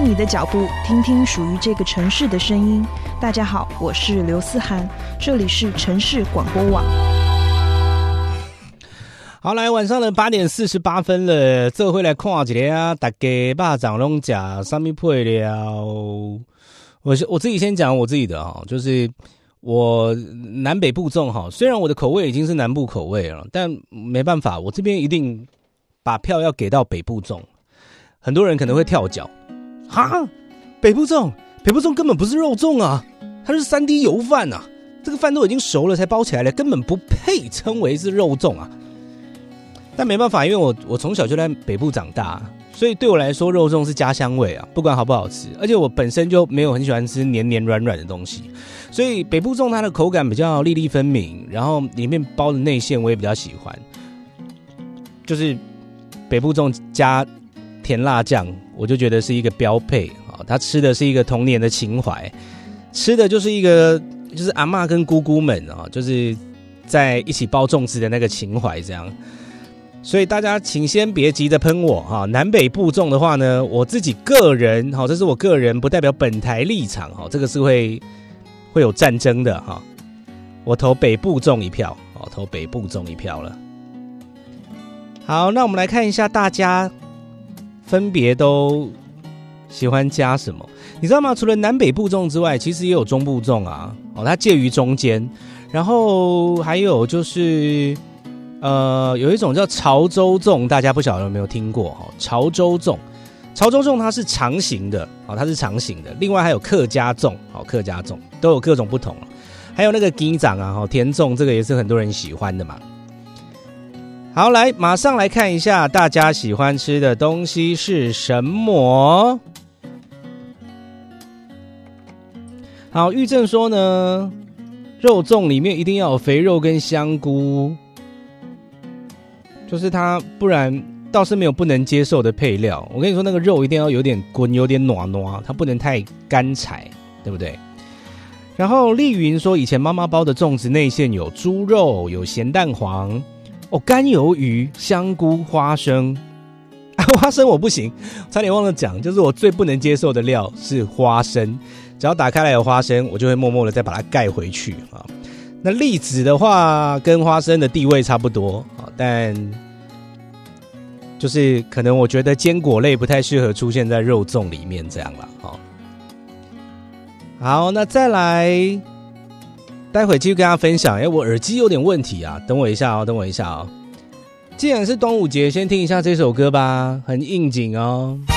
慢你的脚步，听听属于这个城市的声音。大家好，我是刘思涵，这里是城市广播网。 好，来晚上的8点48分了，这回来看一下啊，大家肉粽拢吃什么配料？我自己先讲我自己的哈，就是我南北部粽哈，虽然我的口味已经是南部口味了，但没办法，我这边一定把票要给到北部粽。很多人可能会跳脚，哈，北部粽根本不是肉粽啊，它是3D 油饭啊，这个饭都已经熟了才包起来了，根本不配称为是肉粽啊。但没办法，因为我从小就在北部长大，所以对我来说肉粽是家乡味啊，不管好不好吃。而且我本身就没有很喜欢吃黏黏软软的东西，所以北部粽它的口感比较粒粒分明，然后里面包的内馅我也比较喜欢，就是北部粽加甜辣酱，我就觉得是一个标配啊。它吃的是一个童年的情怀，吃的就是一个就是阿嬷跟姑姑们啊，就是在一起包粽子的那个情怀这样。所以大家请先别急着喷我哈，南北部粽的话呢，我自己个人哈，这是我个人，不代表本台立场哈，这个是会有战争的哈。我投北部粽一票，投北部粽一票了。好，那我们来看一下大家分别都喜欢加什么，你知道吗？除了南北部粽之外，其实也有中部粽啊，它介于中间，然后还有就是。有一种叫潮州粽，大家不晓得有没有听过？潮州粽它是长形的，它是长形的。另外还有客家粽，客家粽都有各种不同。还有那个鸡掌啊，甜粽，这个也是很多人喜欢的嘛。好，来马上来看一下大家喜欢吃的东西是什么。好，玉正说呢，肉粽里面一定要有肥肉跟香菇。就是它，不然倒是没有不能接受的配料。我跟你说，那个肉一定要有点滚，有点暖暖，它不能太干柴，对不对？然后丽云说，以前妈妈包的粽子内馅有猪肉，有咸蛋黄，干鱿鱼、香菇、花生。花生我不行，差点忘了讲，就是我最不能接受的料是花生。只要打开来有花生，我就会默默的再把它盖回去啊。那栗子的话，跟花生的地位差不多，但就是可能我觉得坚果类不太适合出现在肉粽里面这样啦。好，那再来，待会继续跟大家分享。我耳机有点问题啊，等我一下哦。既然是端午节，先听一下这首歌吧，很应景哦。